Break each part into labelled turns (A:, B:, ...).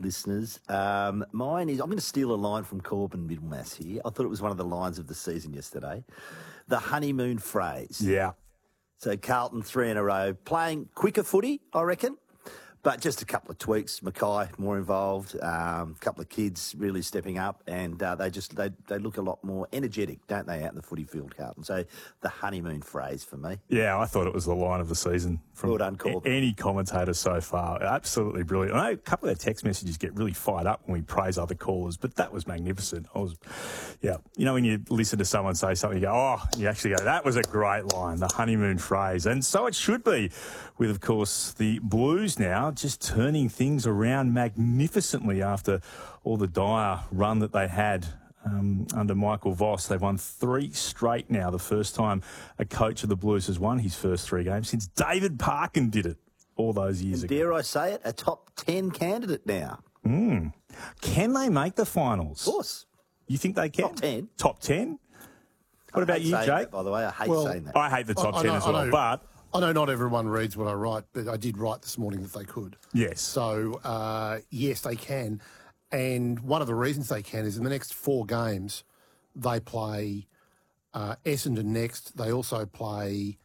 A: listeners. Mine is, I'm going to steal a line from Corbin Middlemass here. I thought it was one of the lines of the season yesterday. The honeymoon phrase.
B: Yeah.
A: So Carlton 3 in a row, playing quicker footy, I reckon. But just a couple of tweaks. Mackay more involved, a couple of kids really stepping up, and they look a lot more energetic, don't they, out in the footy field, Carlton? So the honeymoon phrase for me.
B: Yeah, I thought it was the line of the season from
A: Well done, Corbin.
B: any commentator so far. Absolutely brilliant. I know a couple of their text messages get really fired up when we praise other callers, but that was magnificent. You know, when you listen to someone say something, you go, oh, you actually go, that was a great line, the honeymoon phrase. And so it should be, with, of course, the Blues now just turning things around magnificently after all the dire run that they had under Michael Voss. They've won 3 straight now, the first time a coach of the Blues has won his first 3 games since David Parkin did it all those years ago.
A: Dare I say it, a top 10 candidate now.
B: Can they make the finals?
A: Of course.
B: You think they can?
A: Top 10.
B: Top 10? What about you, Jake?
A: That, by the way, I hate saying that.
B: I hate the top 10 as well, but...
C: I know not everyone reads what I write, but I did write this morning that they could.
B: Yes.
C: So, yes, they can. And one of the reasons they can is in the next 4 games, they play Essendon next. They also play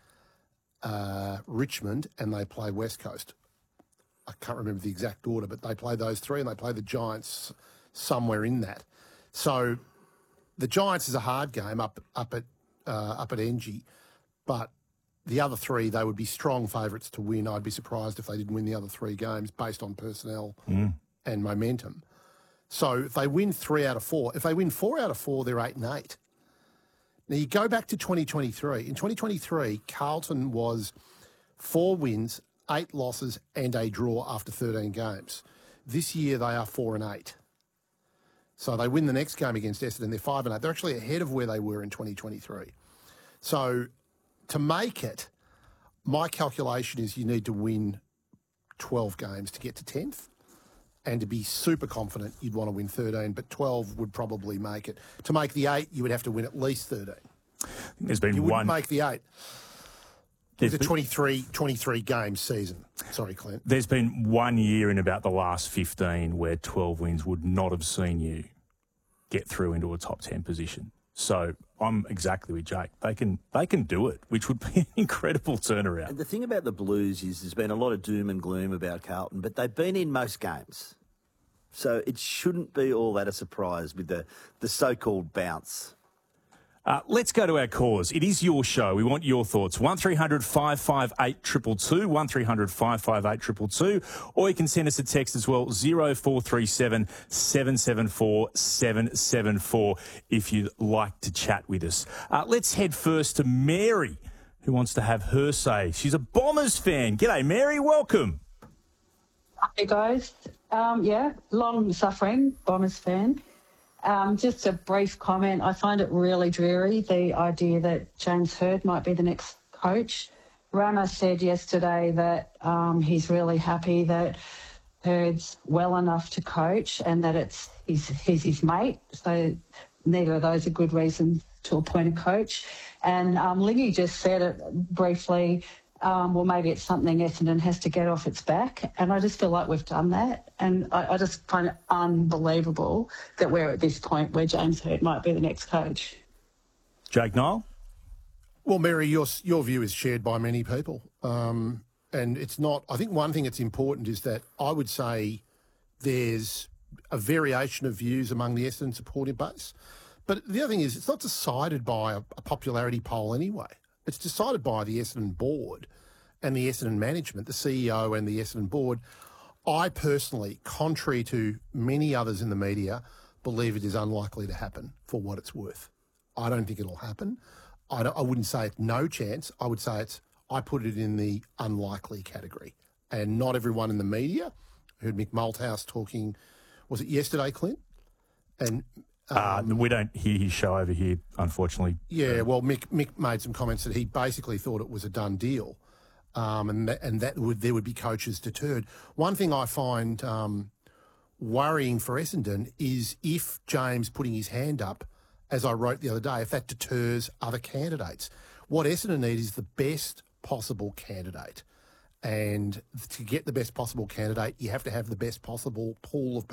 C: Richmond and they play West Coast. I can't remember the exact order, but they play those 3 and they play the Giants somewhere in that. So the Giants is a hard game up at Engie, but the other 3, they would be strong favourites to win. I'd be surprised if they didn't win the other 3 games based on personnel and momentum. So if they win 3 out of 4, if they win 4 out of 4, they're 8-8. Now you go back to 2023. In 2023, Carlton was 4 wins, 8 losses and a draw after 13 games. This year they are 4-8. So they win the next game against Essendon, they're 5-8. They're actually ahead of where they were in 2023. So to make it, my calculation is you need to win 12 games to get to 10th. And to be super confident, you'd want to win 13, but 12 would probably make it. To make the 8, you would have to win at least 13.
B: There's been
C: you
B: one...
C: wouldn't make the 8. It's a 23 game season. Sorry, Clint.
B: There's been 1 year in about the last 15 where 12 wins would not have seen you get through into a top 10 position. So I'm exactly with Jake. They can do it, which would be an incredible turnaround.
A: And the thing about the Blues is there's been a lot of doom and gloom about Carlton, but they've been in most games. So it shouldn't be all that a surprise with the so-called bounce.
B: Let's go to our cause. It is your show. We want your thoughts. 1300 558 222, 1300 558 222, or you can send us a text as well, 0437 774 774, if you'd like to chat with us. Let's head first to Mary, who wants to have her say. She's a Bombers fan. G'day, Mary. Welcome.
D: Hey, guys. Long-suffering Bombers fan. Just a brief comment. I find it really dreary, the idea that James Hird might be the next coach. Ramos said yesterday that he's really happy that Hird's well enough to coach and that he's his mate. So neither of those are good reasons to appoint a coach. And Lingy just said it briefly, well, maybe it's something Essendon has to get off its back. And I just feel like we've done that. And I just find it unbelievable that we're at this point where James Hird might be the next coach.
B: Jake Niall?
C: Well, Mary, your view is shared by many people. And it's not... I think one thing that's important is that I would say there's a variation of views among the Essendon supporting base. But the other thing is it's not decided by a popularity poll anyway. It's decided by the Essendon board and the Essendon management, the CEO and the Essendon board. I personally, contrary to many others in the media, believe it is unlikely to happen for what it's worth. I don't think it'll happen. I wouldn't say it's no chance. I would say I put it in the unlikely category. And not everyone in the media. I heard Mick Malthouse talking, was it yesterday, Clint? And
B: we don't hear his show over here, unfortunately.
C: Yeah, well, Mick made some comments that he basically thought it was a done deal, and that there would be coaches deterred. One thing I find worrying for Essendon is if James putting his hand up, as I wrote the other day, if that deters other candidates. What Essendon need is the best possible candidate. And to get the best possible candidate, you have to have the best possible pool of